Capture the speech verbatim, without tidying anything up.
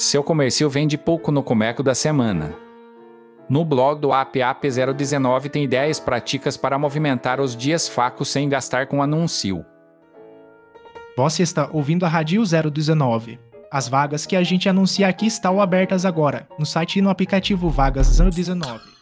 Seu comércio vende pouco no Comeco da semana. No blog do A P A P zero dezenove tem ideias práticas para movimentar os dias fracos sem gastar com anúncio. Você está ouvindo a Rádio zero dezenove. As vagas que a gente anuncia aqui estão abertas agora, no site e no aplicativo Vagas zero dezenove.